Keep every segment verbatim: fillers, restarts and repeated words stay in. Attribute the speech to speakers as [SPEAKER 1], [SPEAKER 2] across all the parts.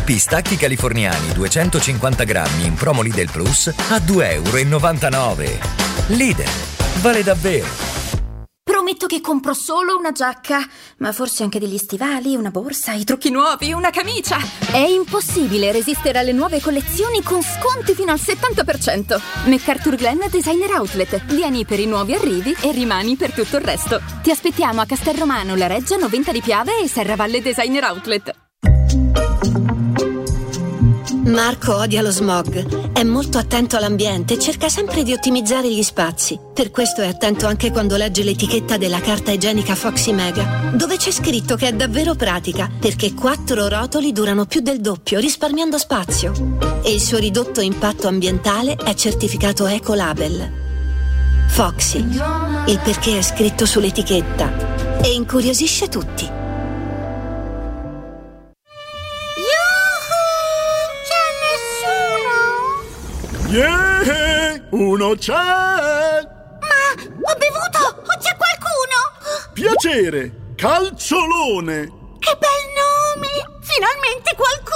[SPEAKER 1] Pistacchi californiani duecentocinquanta grammi in promo Lidl Plus a due e novantanove euro. Lidl, vale davvero.
[SPEAKER 2] Prometto che compro solo una giacca, ma forse anche degli stivali, una borsa, i trucchi nuovi, una camicia. È impossibile resistere alle nuove collezioni con sconti fino al settanta per cento. MacArthur Glen Designer Outlet. Vieni per i nuovi arrivi e rimani per tutto il resto. Ti aspettiamo a Castelromano, La Reggia, Noventa di Piave e Serravalle Designer Outlet.
[SPEAKER 3] Marco odia lo smog, è molto attento all'ambiente e cerca sempre di ottimizzare gli spazi. Per questo è attento anche quando legge l'etichetta della carta igienica Foxy Mega, dove c'è scritto che è davvero pratica, perché quattro rotoli durano più del doppio, risparmiando spazio. E il suo ridotto impatto ambientale è certificato Ecolabel. Foxy, il perché è scritto sull'etichetta e incuriosisce tutti.
[SPEAKER 4] Yeah, uno c'è!
[SPEAKER 5] Ma ho bevuto! O c'è qualcuno?
[SPEAKER 4] Piacere, Calciolone!
[SPEAKER 5] Che bel nome! Finalmente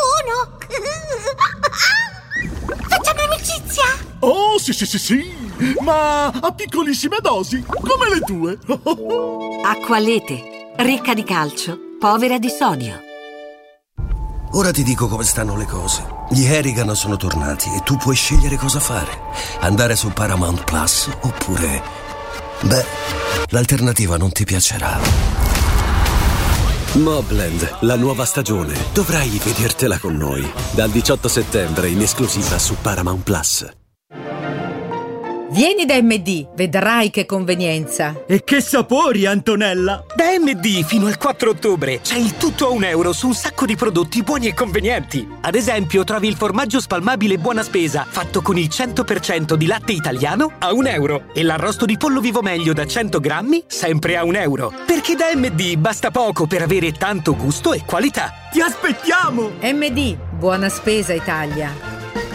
[SPEAKER 5] qualcuno! Facciamo amicizia?
[SPEAKER 4] Oh, sì, sì, sì, sì! Ma a piccolissime dosi, come le tue!
[SPEAKER 6] Acqualete, ricca di calcio, povera di sodio.
[SPEAKER 7] Ora ti dico come stanno le cose. Gli Harrigan sono tornati e tu puoi scegliere cosa fare. Andare su Paramount Plus oppure... Beh, l'alternativa non ti piacerà.
[SPEAKER 8] Mobland, la nuova stagione. Dovrai vedertela con noi. Dal diciotto settembre in esclusiva su Paramount Plus.
[SPEAKER 9] Vieni da M D, vedrai che convenienza.
[SPEAKER 10] E che sapori, Antonella! Da M D fino al quattro ottobre c'è il tutto a un euro su un sacco di prodotti buoni e convenienti. Ad esempio, trovi il formaggio spalmabile Buona Spesa, fatto con il cento per cento di latte italiano, a un euro. E l'arrosto di pollo vivo meglio da cento grammi, sempre a un euro. Perché da M D basta poco per avere tanto gusto e qualità. Ti aspettiamo!
[SPEAKER 9] M D, Buona Spesa Italia.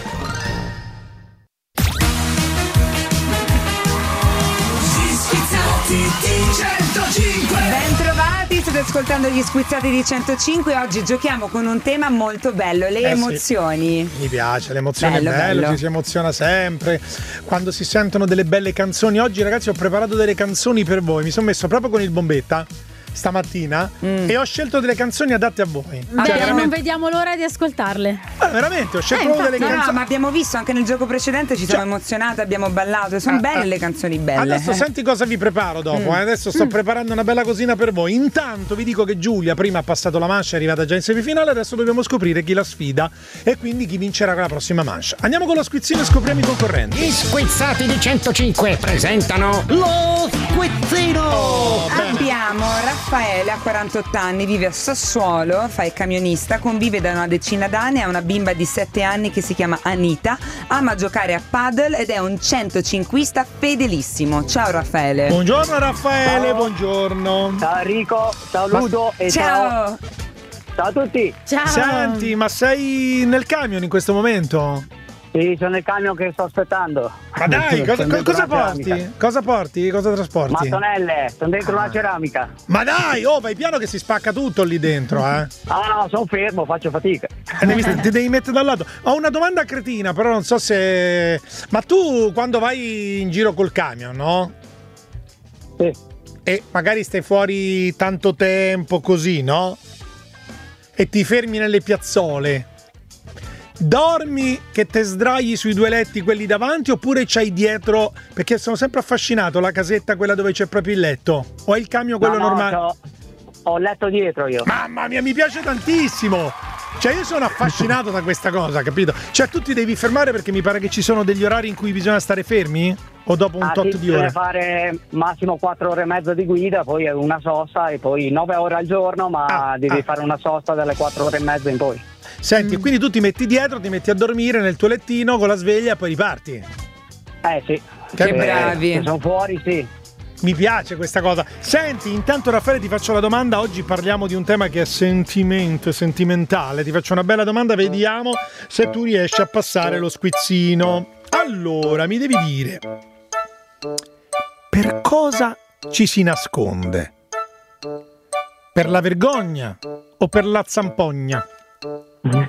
[SPEAKER 11] centocinque Ben trovati, state ascoltando gli Squizzati di centocinque. Oggi giochiamo con un tema molto bello, le
[SPEAKER 12] eh
[SPEAKER 11] emozioni.
[SPEAKER 12] Sì. Mi piace, l'emozione
[SPEAKER 11] bello,
[SPEAKER 12] è bello,
[SPEAKER 11] bello,
[SPEAKER 12] ci si emoziona sempre quando si sentono delle belle canzoni. Oggi ragazzi ho preparato delle canzoni per voi, mi sono messo proprio con il bombetta stamattina mm. e ho scelto delle canzoni adatte a voi.
[SPEAKER 13] Beh, cioè, veramente... non vediamo l'ora di ascoltarle.
[SPEAKER 12] Ma veramente, ho scelto
[SPEAKER 11] eh,
[SPEAKER 12] delle
[SPEAKER 11] no,
[SPEAKER 12] canzoni.
[SPEAKER 11] No, ma abbiamo visto anche nel gioco precedente, ci
[SPEAKER 12] cioè...
[SPEAKER 11] siamo emozionate, abbiamo ballato, sono ah, belle ah. le canzoni belle.
[SPEAKER 12] Adesso
[SPEAKER 11] eh.
[SPEAKER 12] senti cosa vi preparo dopo,
[SPEAKER 11] mm.
[SPEAKER 12] eh? Adesso sto
[SPEAKER 11] mm.
[SPEAKER 12] preparando una bella cosina per voi. Intanto vi dico che Giulia prima ha passato la mancia, è arrivata già in semifinale, adesso dobbiamo scoprire chi la sfida e quindi chi vincerà con la prossima mancia. Andiamo con lo squizzino e scopriamo i concorrenti.
[SPEAKER 14] Gli Squizzati di centocinque presentano lo squizzino.
[SPEAKER 11] Oh, abbiamo Raffaele a quarantotto anni, vive a Sassuolo, fa il camionista, convive da una decina d'anni, ha una bimba di sette anni che si chiama Anita, ama giocare a paddle ed è un centocinquista fedelissimo. Ciao Raffaele.
[SPEAKER 12] Buongiorno Raffaele, ciao. Buongiorno.
[SPEAKER 15] Ciao Enrico, ciao Ludo ma... e ciao. ciao Ciao a tutti.
[SPEAKER 12] Ciao. Senti, ma sei nel camion in questo momento?
[SPEAKER 15] Sì, sono nel camion che sto aspettando.
[SPEAKER 12] Ma dai, cosa, co- cosa porti? Ceramica. Cosa porti? Cosa trasporti?
[SPEAKER 15] Mattonelle, sono dentro ah. una ceramica.
[SPEAKER 12] Ma dai, oh, vai piano che si spacca tutto lì dentro, eh.
[SPEAKER 15] Ah no, sono fermo, faccio fatica.
[SPEAKER 12] Devi, ti devi mettere dal lato. Ho una domanda cretina, però non so se... Ma tu quando vai in giro col camion, no?
[SPEAKER 15] Sì.
[SPEAKER 12] E magari stai fuori tanto tempo così, no? E ti fermi nelle piazzole. Dormi che te sdrai sui due letti quelli davanti oppure c'hai dietro, perché sono sempre affascinato, la casetta quella dove c'è proprio il letto o è il camion quello
[SPEAKER 15] no, no,
[SPEAKER 12] normale?
[SPEAKER 15] Ho, ho il letto dietro io.
[SPEAKER 12] Mamma mia, mi piace tantissimo. Cioè io sono affascinato da questa cosa, capito? Cioè tu ti devi fermare perché mi pare che ci sono degli orari in cui bisogna stare fermi? O dopo un
[SPEAKER 15] ah,
[SPEAKER 12] tot
[SPEAKER 15] sì,
[SPEAKER 12] di ore?
[SPEAKER 15] Devi fare massimo quattro ore e mezza di guida, poi una sosta e poi nove ore al giorno, ma ah, devi ah. fare una sosta delle quattro ore e mezza in poi.
[SPEAKER 12] Senti, mm. quindi tu ti metti dietro, ti metti a dormire nel tuo lettino con la sveglia e poi riparti.
[SPEAKER 15] Eh sì.
[SPEAKER 11] Che eh, bravi.
[SPEAKER 15] Se sono fuori, sì.
[SPEAKER 12] Mi piace questa cosa. Senti, intanto Raffaele ti faccio la domanda. Oggi parliamo di un tema che è sentimento, sentimentale. Ti faccio una bella domanda, vediamo se tu riesci a passare lo squizzino. Allora, mi devi dire, per cosa ci si nasconde? Per la vergogna o per la zampogna?